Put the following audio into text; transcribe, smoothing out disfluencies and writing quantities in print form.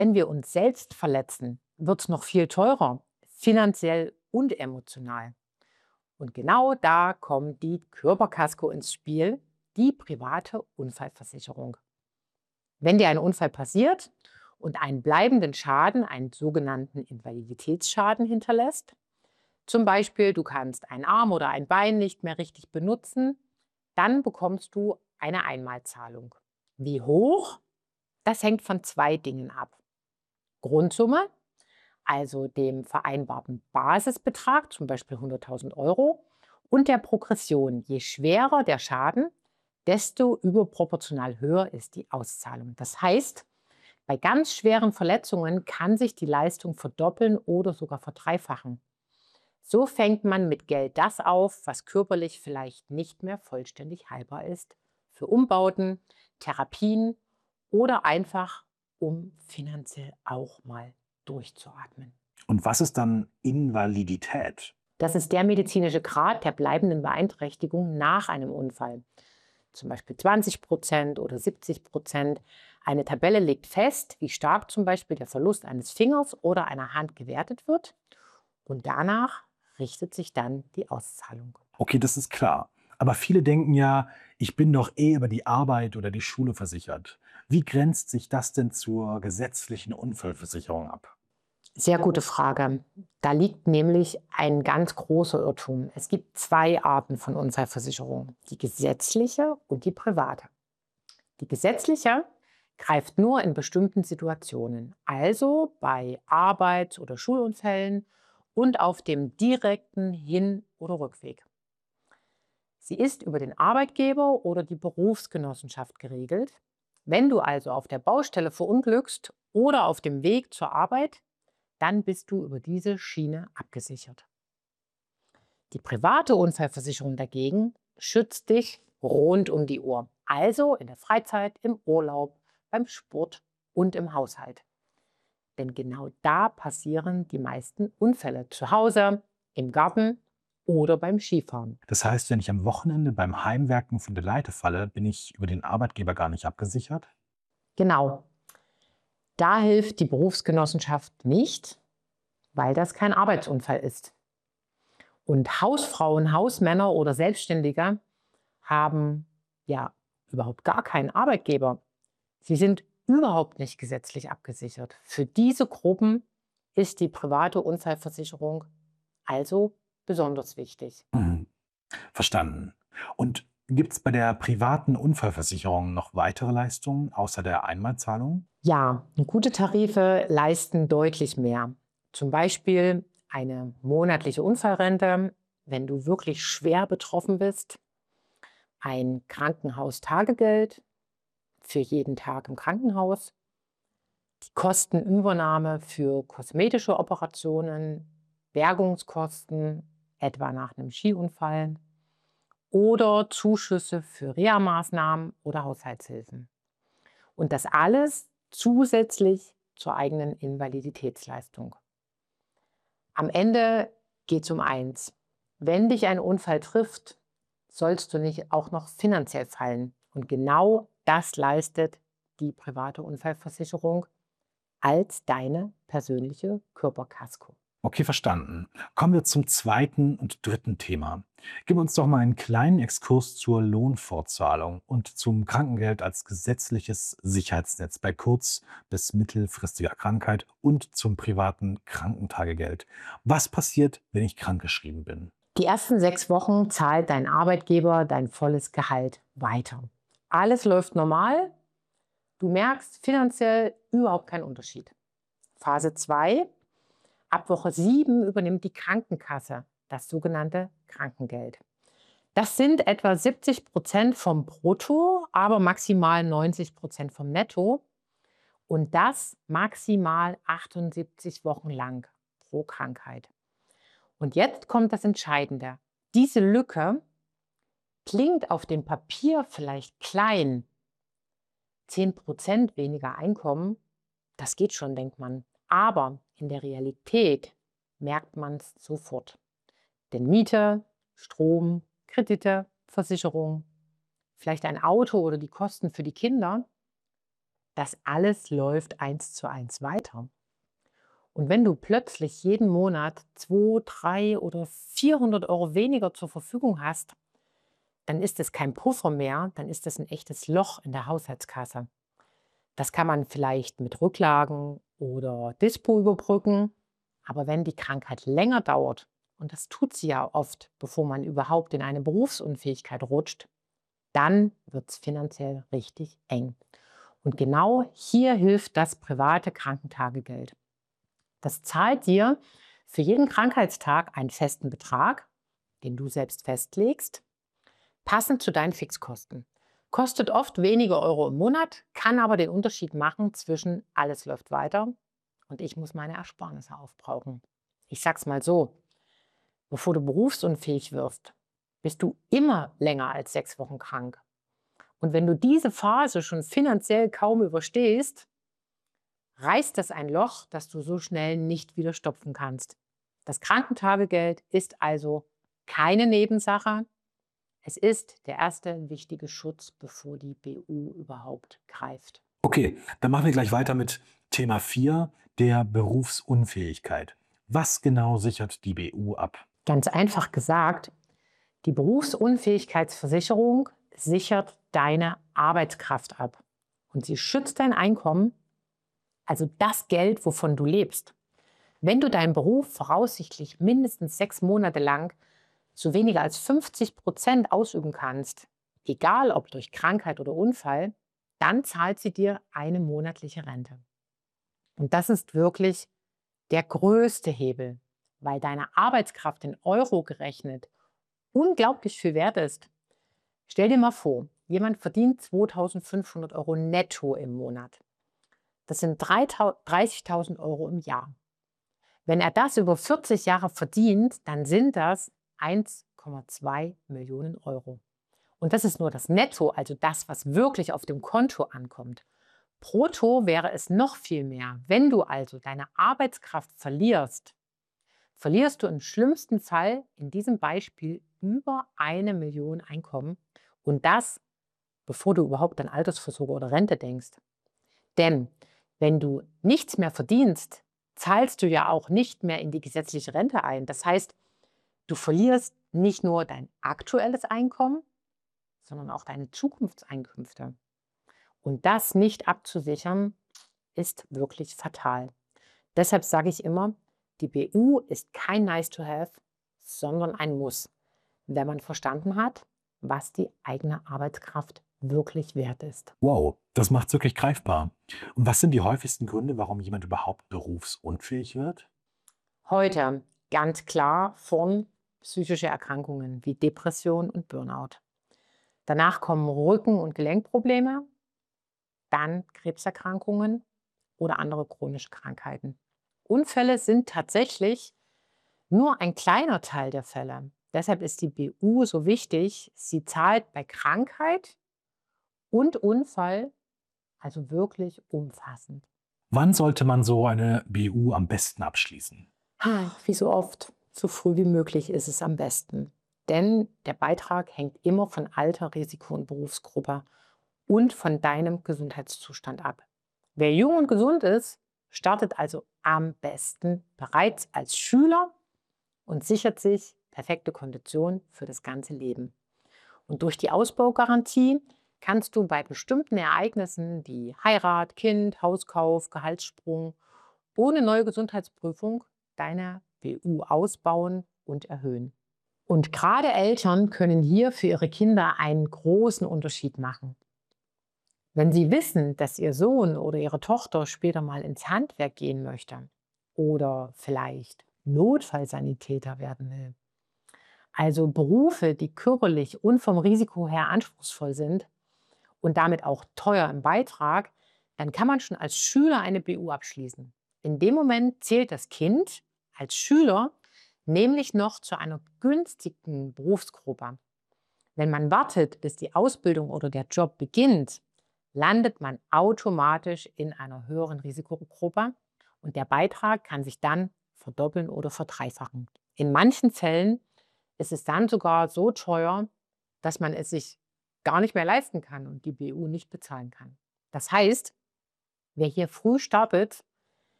Wenn wir uns selbst verletzen, wird es noch viel teurer, finanziell und emotional. Und genau da kommt die Körperkasko ins Spiel, die private Unfallversicherung. Wenn dir ein Unfall passiert und einen bleibenden Schaden, einen sogenannten Invaliditätsschaden hinterlässt, zum Beispiel du kannst einen Arm oder ein Bein nicht mehr richtig benutzen, dann bekommst du eine Einmalzahlung. Wie hoch? Das hängt von zwei Dingen ab. Grundsumme, also dem vereinbarten Basisbetrag, zum Beispiel 100.000 Euro, und der Progression. Je schwerer der Schaden, desto überproportional höher ist die Auszahlung. Das heißt, bei ganz schweren Verletzungen kann sich die Leistung verdoppeln oder sogar verdreifachen. So fängt man mit Geld das auf, was körperlich vielleicht nicht mehr vollständig heilbar ist, für Umbauten, Therapien oder einfach, um finanziell auch mal durchzuatmen. Und was ist dann Invalidität? Das ist der medizinische Grad der bleibenden Beeinträchtigung nach einem Unfall. Zum Beispiel 20% oder 70%. Eine Tabelle legt fest, wie stark zum Beispiel der Verlust eines Fingers oder einer Hand gewertet wird. Und danach richtet sich dann die Auszahlung. Okay, das ist klar. Aber viele denken ja, ich bin doch eh über die Arbeit oder die Schule versichert. Wie grenzt sich das denn zur gesetzlichen Unfallversicherung ab? Sehr gute Frage. Da liegt nämlich ein ganz großer Irrtum. Es gibt zwei Arten von Unfallversicherung, die gesetzliche und die private. Die gesetzliche greift nur in bestimmten Situationen, also bei Arbeits- oder Schulunfällen und auf dem direkten Hin- oder Rückweg. Sie ist über den Arbeitgeber oder die Berufsgenossenschaft geregelt. Wenn du also auf der Baustelle verunglückst oder auf dem Weg zur Arbeit, dann bist du über diese Schiene abgesichert. Die private Unfallversicherung dagegen schützt dich rund um die Uhr. Also in der Freizeit, im Urlaub, beim Sport und im Haushalt. Denn genau da passieren die meisten Unfälle. Zu Hause, im Garten oder beim Skifahren. Das heißt, wenn ich am Wochenende beim Heimwerken von der Leiter falle, bin ich über den Arbeitgeber gar nicht abgesichert? Genau, da hilft die Berufsgenossenschaft nicht, weil das kein Arbeitsunfall ist. Und Hausfrauen, Hausmänner oder Selbstständige haben ja überhaupt gar keinen Arbeitgeber. Sie sind überhaupt nicht gesetzlich abgesichert. Für diese Gruppen ist die private Unfallversicherung also besonders wichtig. Mhm. Verstanden. Und gibt es bei der privaten Unfallversicherung noch weitere Leistungen außer der Einmalzahlung? Ja, gute Tarife leisten deutlich mehr. Zum Beispiel eine monatliche Unfallrente, wenn du wirklich schwer betroffen bist, ein Krankenhaustagegeld für jeden Tag im Krankenhaus, die Kostenübernahme für kosmetische Operationen, Bergungskosten, etwa nach einem Skiunfall, oder Zuschüsse für Reha-Maßnahmen oder Haushaltshilfen. Und das alles zusätzlich zur eigenen Invaliditätsleistung. Am Ende geht es um eins. Wenn dich ein Unfall trifft, sollst du nicht auch noch finanziell fallen. Und genau das leistet die private Unfallversicherung als deine persönliche Körperkasko. Okay, verstanden. Kommen wir zum zweiten und dritten Thema. Gib uns doch mal einen kleinen Exkurs zur Lohnfortzahlung und zum Krankengeld als gesetzliches Sicherheitsnetz bei kurz- bis mittelfristiger Krankheit und zum privaten Krankentagegeld. Was passiert, wenn ich krankgeschrieben bin? Die ersten 6 Wochen zahlt dein Arbeitgeber dein volles Gehalt weiter. Alles läuft normal. Du merkst finanziell überhaupt keinen Unterschied. Phase 2: Ab Woche 7 übernimmt die Krankenkasse das sogenannte Krankengeld. Das sind etwa 70% vom Brutto, aber maximal 90% vom Netto. Und das maximal 78 Wochen lang pro Krankheit. Und jetzt kommt das Entscheidende. Diese Lücke klingt auf dem Papier vielleicht klein. 10% weniger Einkommen, das geht schon, denkt man. Aber in der Realität merkt man es sofort. Denn Miete, Strom, Kredite, Versicherung, vielleicht ein Auto oder die Kosten für die Kinder, Das alles läuft 1:1 weiter. Und wenn du plötzlich jeden Monat 2, 3 oder 400 € weniger zur Verfügung hast, dann ist es kein Puffer mehr, dann ist es ein echtes Loch in der Haushaltskasse. Das kann man vielleicht mit Rücklagen oder Dispo überbrücken. Aber wenn die Krankheit länger dauert, und das tut sie ja oft, bevor man überhaupt in eine Berufsunfähigkeit rutscht, dann wird es finanziell richtig eng. Und genau hier hilft das private Krankentagegeld. Das zahlt dir für jeden Krankheitstag einen festen Betrag, den du selbst festlegst, passend zu deinen Fixkosten. Kostet oft wenige Euro im Monat, kann aber den Unterschied machen zwischen alles läuft weiter und ich muss meine Ersparnisse aufbrauchen. Ich sag's mal so, bevor du berufsunfähig wirst, bist du immer länger als 6 Wochen krank. Und wenn du diese Phase schon finanziell kaum überstehst, reißt das ein Loch, das du so schnell nicht wieder stopfen kannst. Das Krankentagegeld ist also keine Nebensache. Es ist der erste wichtige Schutz, bevor die BU überhaupt greift. Okay, dann machen wir gleich weiter mit Thema 4, der Berufsunfähigkeit. Was genau sichert die BU ab? Ganz einfach gesagt, die Berufsunfähigkeitsversicherung sichert deine Arbeitskraft ab. Und sie schützt dein Einkommen, also das Geld, wovon du lebst. Wenn du deinen Beruf voraussichtlich mindestens 6 Monate lang so weniger als 50% ausüben kannst, egal ob durch Krankheit oder Unfall, dann zahlt sie dir eine monatliche Rente. Und das ist wirklich der größte Hebel, weil deine Arbeitskraft in Euro gerechnet unglaublich viel wert ist. Stell dir mal vor, jemand verdient 2.500 € netto im Monat. Das sind 30.000 € im Jahr. Wenn er das über 40 Jahre verdient, dann sind das 1,2 Millionen Euro. Und das ist nur das Netto, also das, was wirklich auf dem Konto ankommt. Brutto wäre es noch viel mehr. Wenn du also deine Arbeitskraft verlierst, verlierst du im schlimmsten Fall in diesem Beispiel über 1 Million Einkommen. Und das, bevor du überhaupt an Altersvorsorge oder Rente denkst. Denn wenn du nichts mehr verdienst, zahlst du ja auch nicht mehr in die gesetzliche Rente ein. Das heißt, du verlierst nicht nur dein aktuelles Einkommen, sondern auch deine Zukunftseinkünfte. Und das nicht abzusichern, ist wirklich fatal. Deshalb sage ich immer, die BU ist kein Nice to have, sondern ein Muss, wenn man verstanden hat, was die eigene Arbeitskraft wirklich wert ist. Wow, das macht's wirklich greifbar. Und was sind die häufigsten Gründe, warum jemand überhaupt berufsunfähig wird? Heute ganz klar von psychische Erkrankungen wie Depression und Burnout. Danach kommen Rücken- und Gelenkprobleme, dann Krebserkrankungen oder andere chronische Krankheiten. Unfälle sind tatsächlich nur ein kleiner Teil der Fälle. Deshalb ist die BU so wichtig. Sie zahlt bei Krankheit und Unfall, also wirklich umfassend. Wann sollte man so eine BU am besten abschließen? Wie so oft, so früh wie möglich ist es am besten. Denn der Beitrag hängt immer von Alter, Risiko und Berufsgruppe und von deinem Gesundheitszustand ab. Wer jung und gesund ist, startet also am besten bereits als Schüler und sichert sich perfekte Konditionen für das ganze Leben. Und durch die Ausbaugarantie kannst du bei bestimmten Ereignissen wie Heirat, Kind, Hauskauf, Gehaltssprung ohne neue Gesundheitsprüfung deine BU ausbauen und erhöhen. Und gerade Eltern können hier für ihre Kinder einen großen Unterschied machen. Wenn sie wissen, dass ihr Sohn oder ihre Tochter später mal ins Handwerk gehen möchte oder vielleicht Notfallsanitäter werden will, also Berufe, die körperlich und vom Risiko her anspruchsvoll sind und damit auch teuer im Beitrag, dann kann man schon als Schüler eine BU abschließen. In dem Moment zählt das Kind als Schüler nämlich noch zu einer günstigen Berufsgruppe. Wenn man wartet, bis die Ausbildung oder der Job beginnt, landet man automatisch in einer höheren Risikogruppe und der Beitrag kann sich dann verdoppeln oder verdreifachen. In manchen Fällen ist es dann sogar so teuer, dass man es sich gar nicht mehr leisten kann und die BU nicht bezahlen kann. Das heißt, Wer hier früh startet,